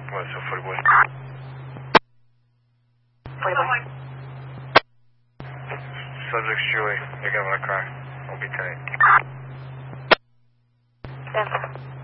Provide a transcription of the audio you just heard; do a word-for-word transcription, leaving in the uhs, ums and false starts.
What's up, forty-one? forty-one. Subject's Julie. They're getting in a car. I'll be tight. Denver.